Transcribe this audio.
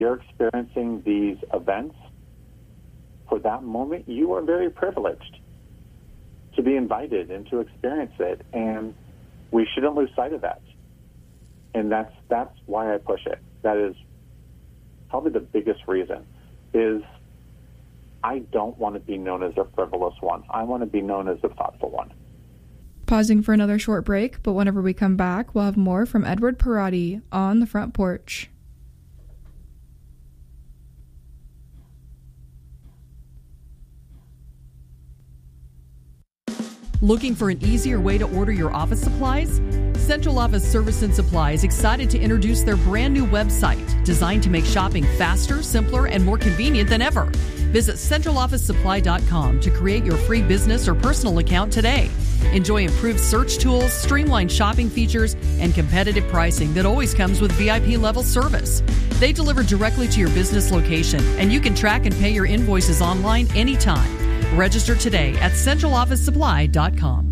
you're experiencing these events, for that moment, you are very privileged to be invited and to experience it, and we shouldn't lose sight of that. And that's why I push it. That is probably the biggest reason, is I don't want to be known as a frivolous one. I want to be known as a thoughtful one. Pausing for another short break, but whenever we come back, we'll have more from Edward Parati on the Front Porch. Looking for an easier way to order your office supplies? Central Office Service and Supply is excited to introduce their brand new website, designed to make shopping faster, simpler, and more convenient than ever. Visit centralofficesupply.com to create your free business or personal account today. Enjoy improved search tools, streamlined shopping features, and competitive pricing that always comes with VIP-level service. They deliver directly to your business location, and you can track and pay your invoices online anytime. Register today at centralofficesupply.com.